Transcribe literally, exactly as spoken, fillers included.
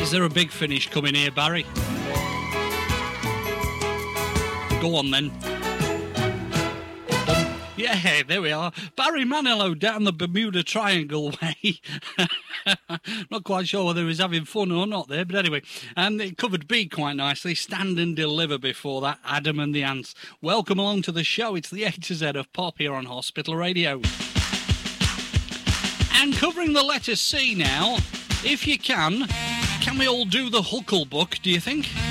Is there a big finish coming here, Barry? Go on then. Yeah, there we are. Barry Manilow down the Bermuda Triangle way. Not quite sure whether he was having fun or not there, but anyway. And it covered B quite nicely. Stand and Deliver before that, Adam and the Ants. Welcome along to the show. It's the A to Z of Pop here on Hospital Radio. And covering the letter C now, if you can, can we all do the Hucklebuck, do you think?